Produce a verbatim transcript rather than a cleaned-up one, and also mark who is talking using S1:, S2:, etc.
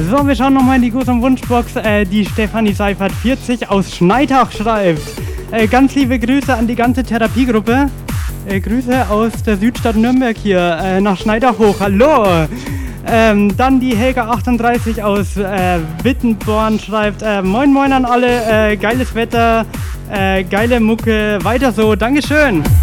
S1: So, wir schauen nochmal in die Gruß- und Wunschbox. Äh, die Stefanie Seifert vierzig aus Schneidach schreibt. Äh, ganz liebe Grüße an die ganze Therapiegruppe. Äh, Grüße aus der Südstadt Nürnberg hier äh, nach Schneidach hoch. Hallo! Ähm, dann die Helga achtunddreißig aus äh, Wittenborn schreibt, äh, moin moin an alle, äh, geiles Wetter, äh, geile Mucke, weiter so, Dankeschön!